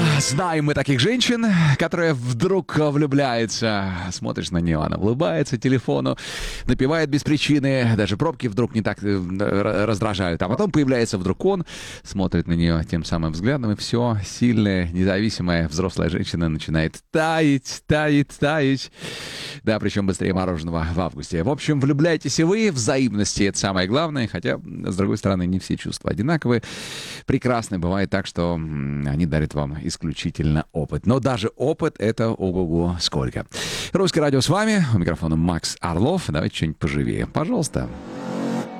Знаем мы таких женщин, которые вдруг влюбляются. Смотришь на нее, она улыбается телефону, напевает без причины, даже пробки вдруг не так раздражают. А потом появляется вдруг он, смотрит на нее тем самым взглядом, и все, сильная, независимая взрослая женщина начинает таять. Да, причем быстрее мороженого в августе. В общем, влюбляйтесь и вы, взаимности — это самое главное, хотя, с другой стороны, не все чувства одинаковые. Прекрасно бывает так, что они дарят вам исключительно опыт. Но даже опыт — это ого-го сколько. Русское радио с вами. У микрофона Макс Орлов. Давайте что-нибудь поживее. Пожалуйста.